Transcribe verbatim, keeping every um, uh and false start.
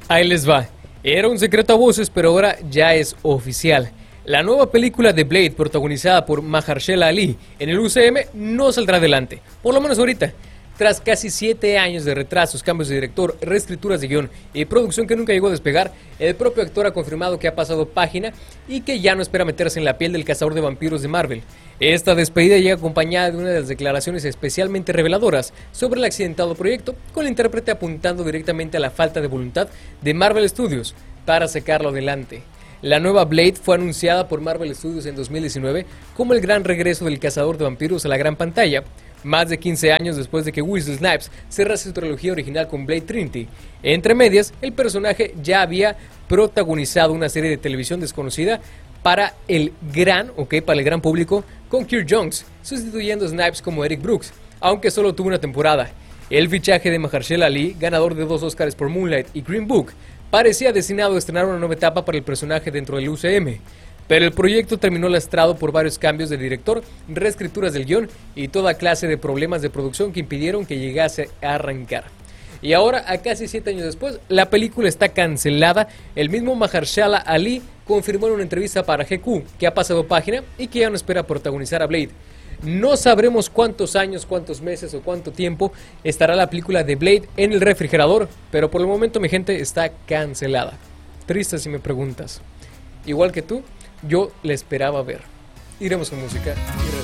Ahí les va. Era un secreto a voces, pero ahora ya es oficial. La nueva película de Blade, protagonizada por Mahershala Ali en el U C M, no saldrá adelante, por lo menos ahorita. Tras casi siete años de retrasos, cambios de director, reescrituras de guión y producción que nunca llegó a despegar, el propio actor ha confirmado que ha pasado página y que ya no espera meterse en la piel del cazador de vampiros de Marvel. Esta despedida llega acompañada de una de las declaraciones especialmente reveladoras sobre el accidentado proyecto, con el intérprete apuntando directamente a la falta de voluntad de Marvel Studios para sacarlo adelante. La nueva Blade fue anunciada por Marvel Studios en dos mil diecinueve como el gran regreso del cazador de vampiros a la gran pantalla, más de quince años después de que Wesley Snipes cerrase su trilogía original con Blade Trinity. Entre medias, el personaje ya había protagonizado una serie de televisión desconocida para el gran, ok, para el gran público, con Kirk Jones, sustituyendo a Snipes como Eric Brooks, aunque solo tuvo una temporada. El fichaje de Mahershala Ali, ganador de dos Oscars por Moonlight y Green Book, parecía destinado a estrenar una nueva etapa para el personaje dentro del U C M. Pero el proyecto terminó lastrado por varios cambios de director, reescrituras del guión y toda clase de problemas de producción que impidieron que llegase a arrancar. Y ahora, a casi siete años después, la película está cancelada. El mismo Mahershala Ali confirmó en una entrevista para G Q que ha pasado página y que ya no espera protagonizar a Blade. No sabremos cuántos años, cuántos meses o cuánto tiempo estará la película de Blade en el refrigerador, pero por el momento, mi gente, está cancelada. Triste si me preguntas. Igual que tú, yo la esperaba ver. Iremos con música.